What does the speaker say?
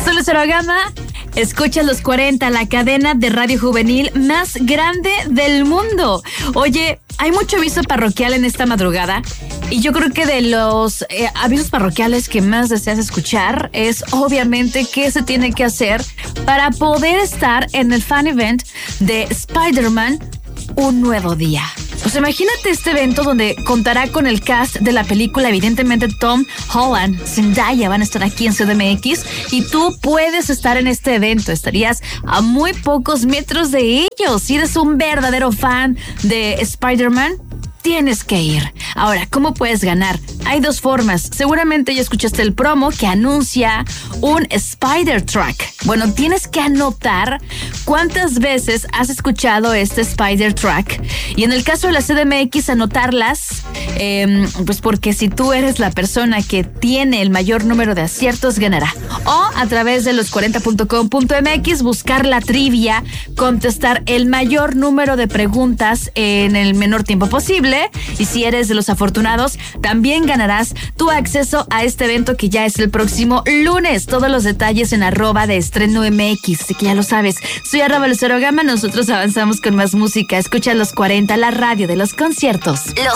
Soy Lucero Gama, escuchas Los 40, la cadena de radio juvenil más grande del mundo. Oye, hay mucho aviso parroquial en esta madrugada y yo creo que de los avisos parroquiales que más deseas escuchar es obviamente qué se tiene que hacer para poder estar en el fan event de Spider-Man Un Nuevo Día. Pues imagínate este evento donde contará con el cast de la película, evidentemente Tom Holland, Zendaya van a estar aquí en CDMX y tú puedes estar en este evento, estarías a muy pocos metros de ellos. Si eres un verdadero fan de Spider-Man, tienes que ir. Ahora, ¿cómo puedes ganar? Hay dos formas. Seguramente ya escuchaste el promo que anuncia un Spider-Truck. Bueno, tienes que anotar cuántas veces has escuchado este Spider-Truck. Y en el caso de la CDMX, anotarlas, pues porque si tú eres la persona que tiene el mayor número de aciertos, ganará. O a través de los40.com.mx, buscar la trivia, contestar el mayor número de preguntas en el menor tiempo posible. Y si eres de los afortunados, también ganarás tu acceso a este evento que ya es el próximo lunes. Todos los detalles en @de_estreno_mx. Así que ya lo sabes. Soy @Lucero Gama. Nosotros avanzamos con más música. Escucha Los 40, la radio de los conciertos.